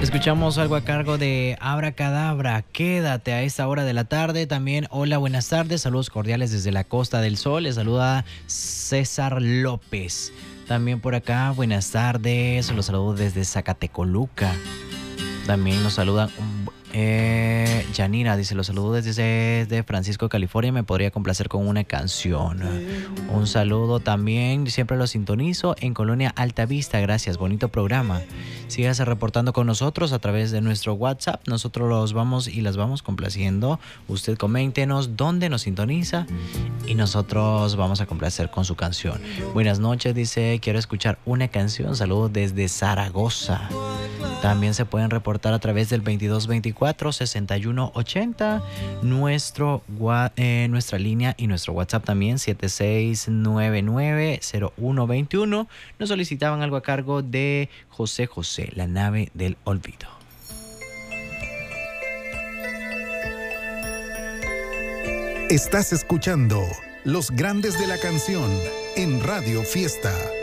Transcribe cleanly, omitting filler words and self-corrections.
Escuchamos algo a cargo de Abracadabra. Quédate a esta hora de la tarde. También, hola, buenas tardes. Saludos cordiales desde la Costa del Sol. Les saluda César López. También por acá, buenas tardes. Los saludo desde Zacatecoluca. También nos saludan Yanira, dice, los saludos desde Francisco, California. Me podría complacer con una canción. Un saludo también, siempre lo sintonizo en Colonia Altavista. Gracias, bonito programa. Sígase reportando con nosotros a través de nuestro WhatsApp. Nosotros los vamos y las vamos complaciendo. Usted coméntenos dónde nos sintoniza y nosotros vamos a complacer con su canción. Buenas noches, dice, quiero escuchar una canción. Saludos desde Zaragoza. También se pueden reportar a través del 2224-6180, nuestra línea y nuestro WhatsApp también, 7699-0121. Nos solicitaban algo a cargo de José José, La nave del olvido. Estás escuchando Los Grandes de la Canción en Radio Fiesta.